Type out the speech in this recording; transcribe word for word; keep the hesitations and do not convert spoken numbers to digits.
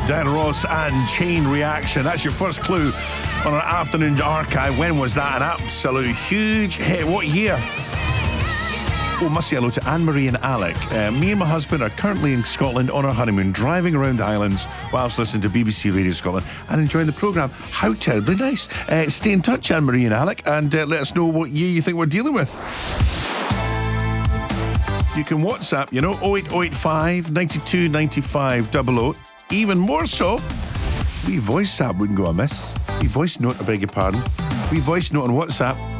Dan Ross and Chain Reaction. That's your first clue on our afternoon archive. When was that? An absolute huge hit. What year? Oh, must say hello to Anne-Marie and Alec. Uh, me and my husband are currently in Scotland on our honeymoon, driving around the islands whilst listening to B B C Radio Scotland and enjoying the programme. How terribly nice. Uh, stay in touch, Anne-Marie and Alec, and uh, let us know what year you think we're dealing with. You can WhatsApp, you know, oh eight oh eight five, nine two nine five double oh. Even more so, we voice app wouldn't go amiss. We voice note, I beg your pardon. We voice note on WhatsApp.